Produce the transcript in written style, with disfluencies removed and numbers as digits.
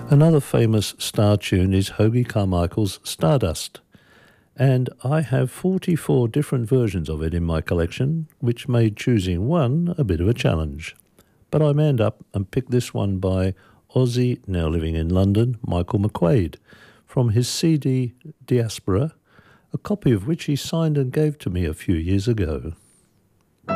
Another famous star tune is Hoagy Carmichael's Stardust, and I have 44 different versions of it in my collection, which made choosing one a bit of a challenge. But I manned up and picked this one by Aussie, now living in London, Michael McQuaid, from his CD Diaspora, a copy of which he signed and gave to me a few years ago.